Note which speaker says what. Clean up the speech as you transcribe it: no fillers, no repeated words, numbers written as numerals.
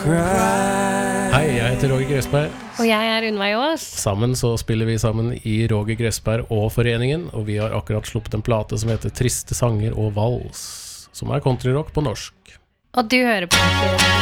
Speaker 1: Hei, jeg heter Roger Grøsberg.
Speaker 2: Og jeg Unnveig Aas.
Speaker 1: Sammen så spiller vi sammen i Roger Grøsberg og Foreningen, og vi har akkurat sluppet en plate som heter Triste sanger og vals, som countryrock på norsk.
Speaker 2: Og du hører på